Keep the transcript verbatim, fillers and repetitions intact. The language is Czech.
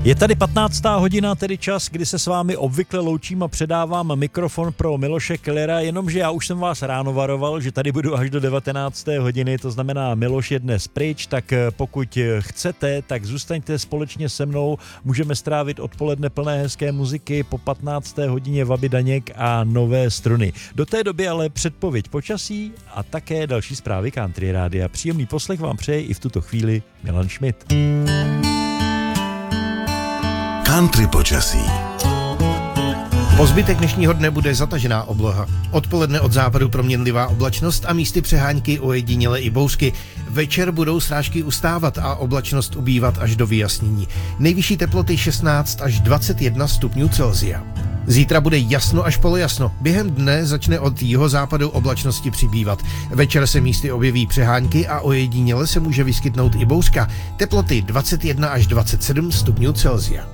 Je tady patnáctá hodina, tedy čas, kdy se s vámi obvykle loučím a předávám mikrofon pro Miloše Kellera, jenomže já už jsem vás ráno varoval, že tady budu až do devatenácté hodiny, to znamená Miloš je dnes pryč, tak pokud chcete, tak zůstaňte společně se mnou, můžeme strávit odpoledne plné hezké muziky, po patnácté hodině Vaby Daněk a nové struny. Do té doby ale předpověď počasí a také další zprávy Country Rádia. Příjemný poslech vám přeje i v tuto chvíli Milan Schmidt. Country počasí. Po zbytek dnešního dne bude zatažená obloha. Odpoledne od západu proměnlivá oblačnost a místy přehánky, ojediněle i bouřky. Večer budou srážky ustávat a oblačnost ubývat až do vyjasnění. Nejvyšší teploty šestnáct až dvacet jedna stupňů Celsia. Zítra bude jasno až polojasno. Během dne začne od jihozápadu oblačnosti přibývat. Večer se místy objeví přehánky a ojediněle se může vyskytnout i bouřka. Teploty dvacet jedna až dvacet sedm stupňů Celsia.